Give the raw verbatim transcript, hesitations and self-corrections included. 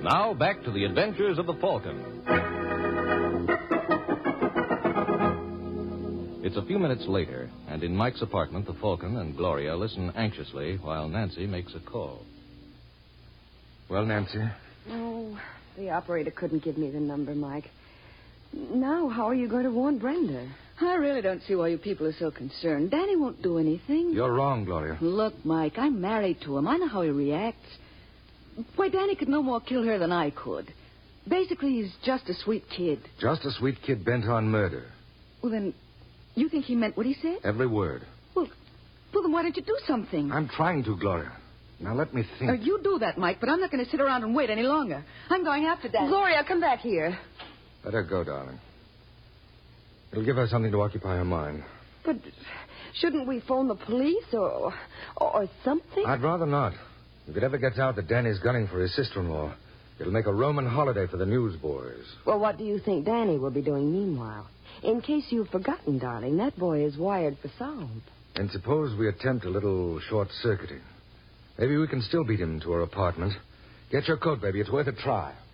Now back to the adventures of the Falcon. It's a few minutes later, and in Mike's apartment, the Falcon and Gloria listen anxiously while Nancy makes a call. Well, Nancy? Oh, the operator couldn't give me the number, Mike. Now, how are you going to warn Brenda? I really don't see why you people are so concerned. Danny won't do anything. You're wrong, Gloria. Look, Mike, I'm married to him. I know how he reacts. Why, Danny could no more kill her than I could. Basically, he's just a sweet kid. Just a sweet kid bent on murder. Well, then, you think he meant what he said? Every word. Well, well, then why don't you do something? I'm trying to, Gloria. Now, let me think. Uh, you do that, Mike, but I'm not going to sit around and wait any longer. I'm going after Danny. Gloria, come back here. Let her go, darling. It'll give her something to occupy her mind. But shouldn't we phone the police or, or, or something? I'd rather not. If it ever gets out that Danny's gunning for his sister-in-law, it'll make a Roman holiday for the newsboys. Well, what do you think Danny will be doing meanwhile? In case you've forgotten, darling, that boy is wired for sound. And suppose we attempt a little short-circuiting. Maybe we can still beat him to her apartment. Get your coat, baby. It's worth a try.